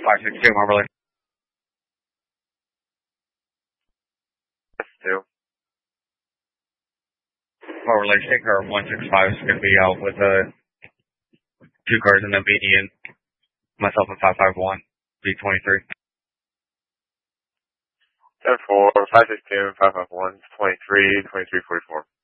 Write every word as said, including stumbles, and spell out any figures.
five six two, Marley. Two. Marley, state car one six five is going to be out with uh, two cars in the median. Myself and five five one, B twenty-three. ten four, five six two, five five one, twenty-three, twenty-three forty-four.